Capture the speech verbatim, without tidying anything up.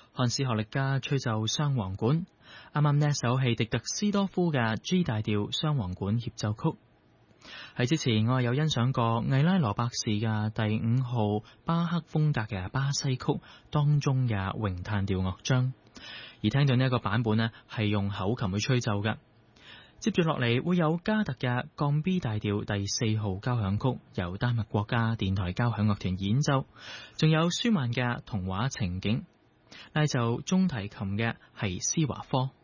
漢斯學力加吹奏雙簧管。啱啱呢一首係狄特斯多夫嘅 G 大調雙簧管協奏曲。喺之前我有欣賞過魏拉羅伯士嘅第五號巴克風格嘅巴西曲當中嘅詠嘆調樂章，而聽到呢一個版本呢係用口琴去吹奏嘅。接住落嚟會有加特嘅降 B 大調第四號交響曲，由丹麥國家電台交響樂團演奏，仲有舒曼嘅童話情景，拉奏中提琴嘅係施華科。